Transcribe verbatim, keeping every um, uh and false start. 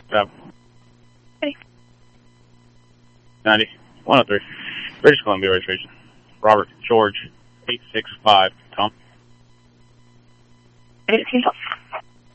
Travel. Ready. ninety, one oh three. British Columbia registration. Robert George, eight six five. Tom. Ready to take off.